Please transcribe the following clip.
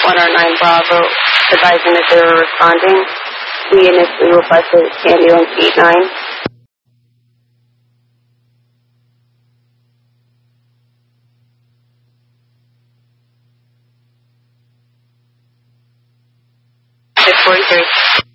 109 Bravo, advising that they were responding. We initially requested ambulance 89. Six 43.